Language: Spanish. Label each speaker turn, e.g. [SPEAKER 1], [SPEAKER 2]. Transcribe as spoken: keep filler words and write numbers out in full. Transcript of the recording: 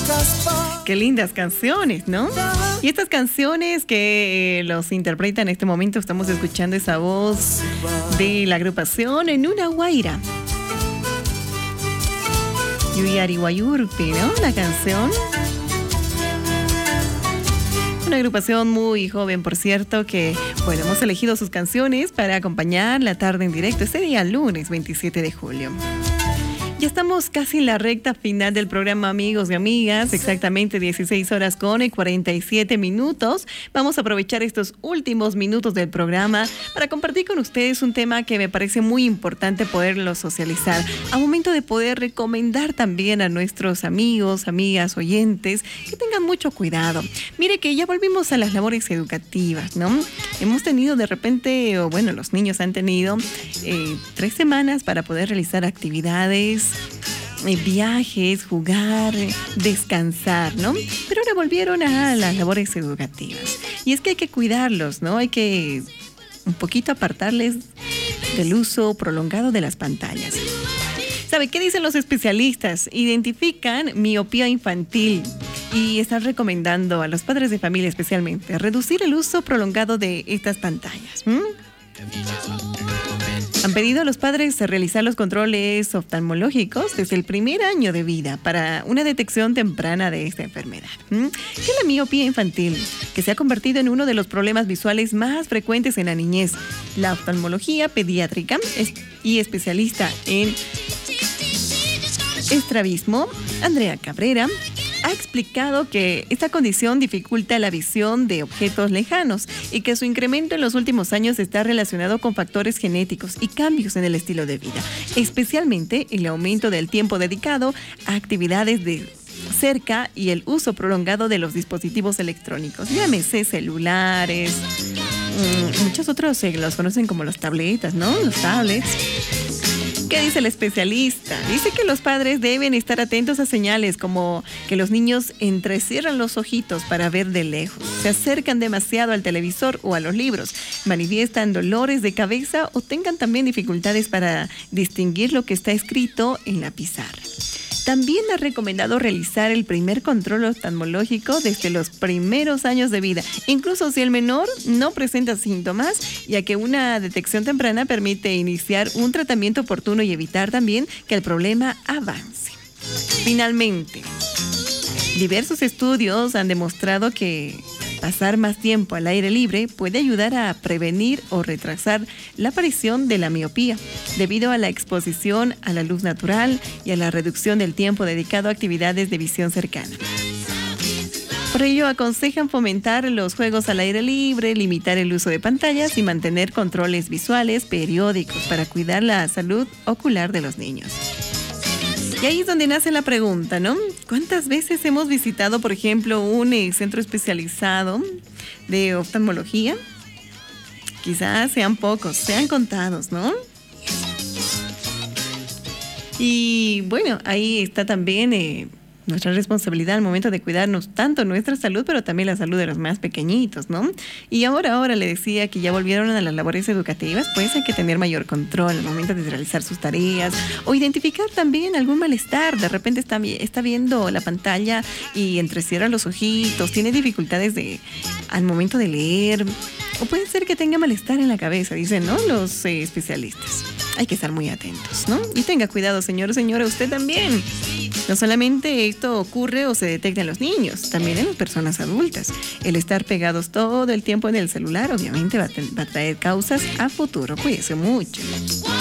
[SPEAKER 1] Qué lindas canciones, ¿no? Y estas canciones que eh, los interpreta en este momento, estamos escuchando esa voz de la agrupación En Una Guaira. Yuyari Guayurpi, ¿no? La canción. Una agrupación muy joven, por cierto, que, bueno, hemos elegido sus canciones para acompañar la tarde en directo este día lunes veintisiete de julio. Ya estamos casi en la recta final del programa, amigos y amigas, exactamente dieciséis horas con cuarenta y siete minutos. Vamos a aprovechar estos últimos minutos del programa para compartir con ustedes un tema que me parece muy importante poderlo socializar, a momento de poder recomendar también a nuestros amigos, amigas, oyentes, que tengan mucho cuidado. Mire que ya volvimos a las labores educativas, ¿no? Hemos tenido de repente, o bueno, los niños han tenido eh, tres semanas para poder realizar actividades, viajes, jugar, descansar, ¿no? Pero ahora volvieron a las labores educativas. Y es que hay que cuidarlos, ¿no? Hay que un poquito apartarles del uso prolongado de las pantallas. ¿Sabe qué dicen los especialistas? Identifican miopía infantil y están recomendando a los padres de familia especialmente reducir el uso prolongado de estas pantallas. ¿Mm? Han pedido a los padres realizar los controles oftalmológicos desde el primer año de vida para una detección temprana de esta enfermedad. ¿Mm? ¿Qué es la miopía infantil? Que se ha convertido en uno de los problemas visuales más frecuentes en la niñez. La oftalmología pediátrica y especialista en estrabismo, Andrea Cabrera, ha explicado que esta condición dificulta la visión de objetos lejanos y que su incremento en los últimos años está relacionado con factores genéticos y cambios en el estilo de vida, especialmente el aumento del tiempo dedicado a actividades de cerca y el uso prolongado de los dispositivos electrónicos, llámese celulares, mmm, muchos otros eh, los conocen como los tabletas, ¿no? Los tablets. ¿Qué dice el especialista? Dice que los padres deben estar atentos a señales como que los niños entrecierran los ojitos para ver de lejos, se acercan demasiado al televisor o a los libros, manifiestan dolores de cabeza o tengan también dificultades para distinguir lo que está escrito en la pizarra. También ha recomendado realizar el primer control oftalmológico desde los primeros años de vida, incluso si el menor no presenta síntomas, ya que una detección temprana permite iniciar un tratamiento oportuno y evitar también que el problema avance. Finalmente, diversos estudios han demostrado que pasar más tiempo al aire libre puede ayudar a prevenir o retrasar la aparición de la miopía, debido a la exposición a la luz natural y a la reducción del tiempo dedicado a actividades de visión cercana. Por ello, aconsejan fomentar los juegos al aire libre, limitar el uso de pantallas y mantener controles visuales periódicos para cuidar la salud ocular de los niños. Y ahí es donde nace la pregunta, ¿no? ¿Cuántas veces hemos visitado, por ejemplo, un eh, centro especializado de oftalmología? Quizás sean pocos, sean contados, ¿no? Y bueno, ahí está también eh, nuestra responsabilidad al momento de cuidarnos tanto nuestra salud, pero también la salud de los más pequeñitos, ¿no? Y ahora, ahora le decía que ya volvieron a las labores educativas, pues hay que tener mayor control al momento de realizar sus tareas o identificar también algún malestar. De repente está, está viendo la pantalla y entrecierra los ojitos, tiene dificultades de, al momento de leer, o puede ser que tenga malestar en la cabeza, dicen, ¿no? Los eh, especialistas. Hay que estar muy atentos, ¿no? Y tenga cuidado, señor o señora, usted también. No solamente esto ocurre o se detecta en los niños, también en las personas adultas. El estar pegados todo el tiempo en el celular obviamente va a, va a traer causas a futuro. Cuídese mucho.